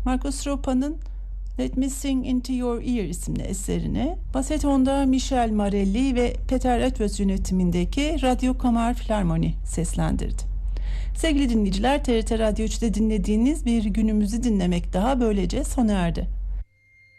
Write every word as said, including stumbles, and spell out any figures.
Marcus Ropa'nın Let Me Sing Into Your Ear isimli eserini Baseton'da Michel Marelli ve Peter Etvös yönetimindeki Radyo Kamar Filarmoni seslendirdi. Sevgili dinleyiciler, T R T Radyo üçte dinlediğiniz Bir Günümüzü Dinlemek daha böylece sona erdi.